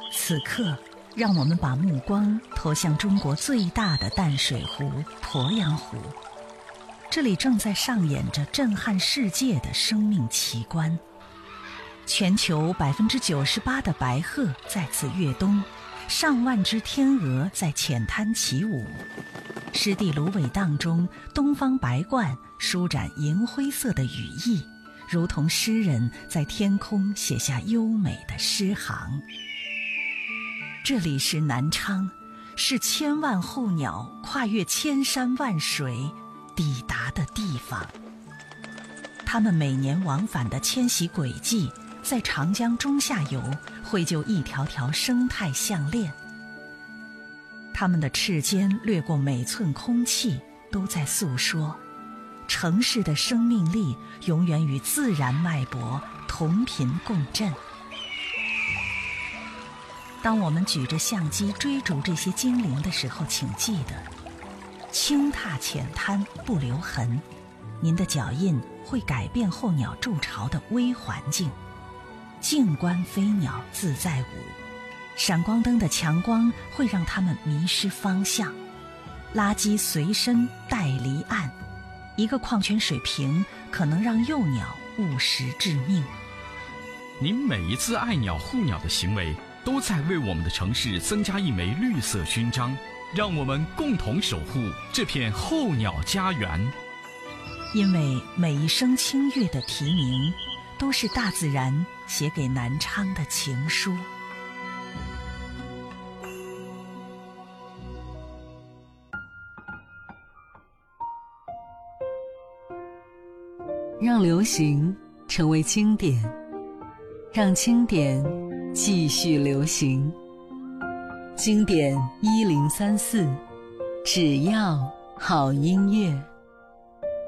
此刻，让我们把目光投向中国最大的淡水湖鄱阳湖，这里正在上演着震撼世界的生命奇观。全球98%的白鹤在此跃冬，上万只天鹅在浅滩起舞。湿地芦苇荡中，东方白鹳舒展银灰色的羽翼，如同诗人在天空写下优美的诗行。这里是南昌，是千万候鸟跨越千山万水抵达的地方。它们每年往返的迁徙轨迹，在长江中下游绘就一条条生态项链。它们的翅尖掠过每寸空气，都在诉说城市的生命力永远与自然脉搏同频共振。当我们举着相机追逐这些精灵的时候，请记得轻踏浅滩不留痕，您的脚印会改变候鸟筑巢的微环境。静观飞鸟自在舞，闪光灯的强光会让它们迷失方向。垃圾随身带离岸，一个矿泉水瓶可能让幼鸟误食致命。 您每一次爱鸟护鸟的行为，都在为我们的城市增加一枚绿色勋章，让我们共同守护这片候鸟家园。 因为每一声清越的啼鸣，都是大自然写给南昌的情书。 让流行成为经典，让经典继续流行。经典1034，只要好音乐。